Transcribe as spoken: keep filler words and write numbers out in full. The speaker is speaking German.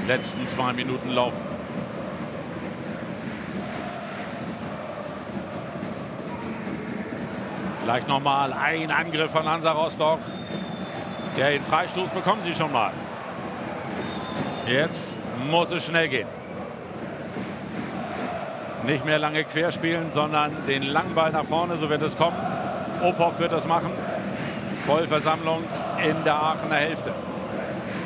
letzten zwei Minuten laufen. Vielleicht noch mal ein Angriff von Hansa Rostock. Den Freistoß bekommen sie schon mal. Jetzt muss es schnell gehen. Nicht mehr lange querspielen, sondern den langen Ball nach vorne, so wird es kommen. Ophoff wird das machen. Vollversammlung in der Aachener Hälfte.